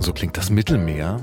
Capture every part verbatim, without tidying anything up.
So klingt das Mittelmeer.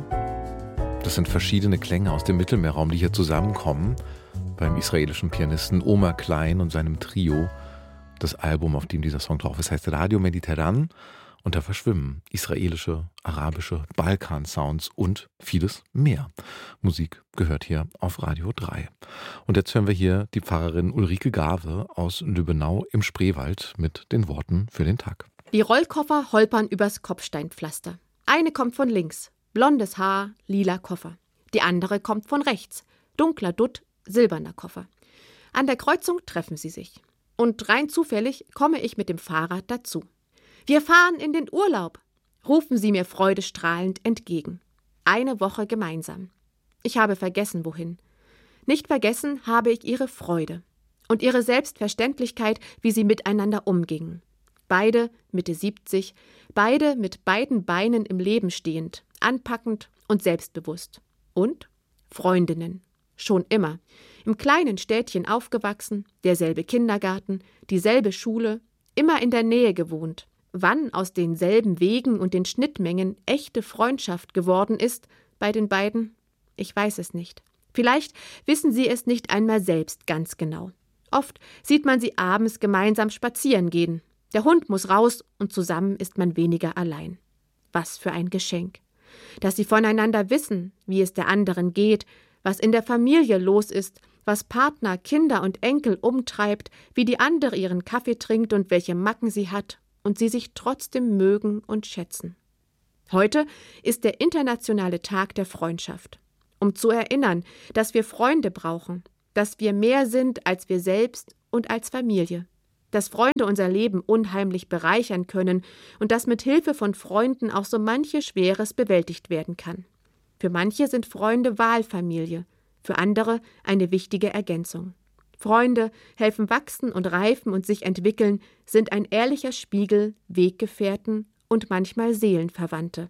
Das sind verschiedene Klänge aus dem Mittelmeerraum, die hier zusammenkommen beim israelischen Pianisten Omer Klein und seinem Trio. Das Album, auf dem dieser Song drauf ist, heißt Radio Mediterran. Und da verschwimmen israelische, arabische, Balkan-Sounds und vieles mehr. Musik gehört hier auf Radio drei. Und jetzt hören wir hier die Pfarrerin Ulrike Gave aus Lübbenau im Spreewald mit den Worten für den Tag. Die Rollkoffer holpern übers Kopfsteinpflaster. Eine kommt von links, blondes Haar, lila Koffer. Die andere kommt von rechts, dunkler Dutt, silberner Koffer. An der Kreuzung treffen sie sich. Und rein zufällig komme ich mit dem Fahrrad dazu. »Wir fahren in den Urlaub«, rufen sie mir freudestrahlend entgegen. Eine Woche gemeinsam. Ich habe vergessen, wohin. Nicht vergessen habe ich ihre Freude und ihre Selbstverständlichkeit, wie sie miteinander umgingen. Beide Mitte siebzig, beide mit beiden Beinen im Leben stehend, anpackend und selbstbewusst. Und Freundinnen. Schon immer. Im kleinen Städtchen aufgewachsen, derselbe Kindergarten, dieselbe Schule, immer in der Nähe gewohnt. Wann aus denselben Wegen und den Schnittmengen echte Freundschaft geworden ist bei den beiden, ich weiß es nicht. Vielleicht wissen sie es nicht einmal selbst ganz genau. Oft sieht man sie abends gemeinsam spazieren gehen. Der Hund muss raus und zusammen ist man weniger allein. Was für ein Geschenk. Dass sie voneinander wissen, wie es der anderen geht, was in der Familie los ist, was Partner, Kinder und Enkel umtreibt, wie die andere ihren Kaffee trinkt und welche Macken sie hat und sie sich trotzdem mögen und schätzen. Heute ist der internationale Tag der Freundschaft, um zu erinnern, dass wir Freunde brauchen, dass wir mehr sind als wir selbst und als Familie, dass Freunde unser Leben unheimlich bereichern können und dass mit Hilfe von Freunden auch so manches Schweres bewältigt werden kann. Für manche sind Freunde Wahlfamilie, für andere eine wichtige Ergänzung. Freunde helfen wachsen und reifen und sich entwickeln, sind ein ehrlicher Spiegel, Weggefährten und manchmal Seelenverwandte.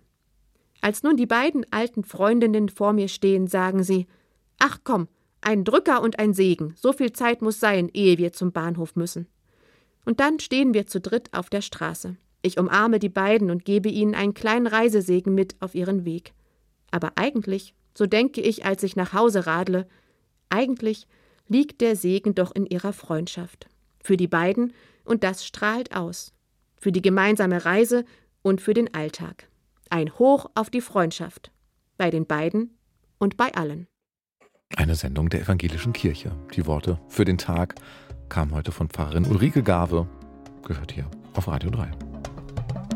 Als nun die beiden alten Freundinnen vor mir stehen, sagen sie: »Ach komm, ein Drücker und ein Segen, so viel Zeit muss sein, ehe wir zum Bahnhof müssen.« Und dann stehen wir zu dritt auf der Straße. Ich umarme die beiden und gebe ihnen einen kleinen Reisesegen mit auf ihren Weg. Aber eigentlich, so denke ich, als ich nach Hause radle, eigentlich liegt der Segen doch in ihrer Freundschaft. Für die beiden, und das strahlt aus. Für die gemeinsame Reise und für den Alltag. Ein Hoch auf die Freundschaft. Bei den beiden und bei allen. Eine Sendung der Evangelischen Kirche. Die Worte für den Tag kamen heute von Pfarrerin Ulrike Gave. Gehört hier auf Radio drei.